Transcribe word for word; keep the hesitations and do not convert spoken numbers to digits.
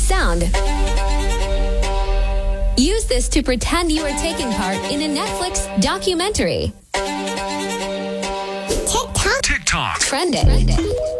sound. Use this to pretend you are taking part in a Netflix documentary. TikTok. TikTok. Trending.